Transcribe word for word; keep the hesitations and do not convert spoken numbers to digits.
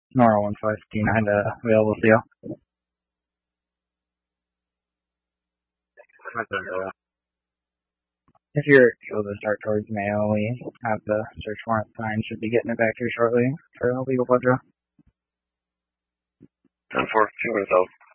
Nora one fifty-nine uh, available to you. If you're able to start towards Mayo, we have the search warrant signed. Should be getting it back here shortly for a legal blood draw. ten four, two minutes out.